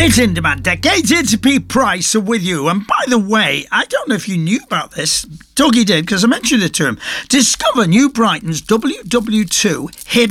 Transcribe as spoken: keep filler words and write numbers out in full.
It's In Demand Decades. It's Pete Price with you. And by the way, I don't know if you knew about this. Dougie did, because I mentioned it to him. Discover New Brighton's W W two Hidden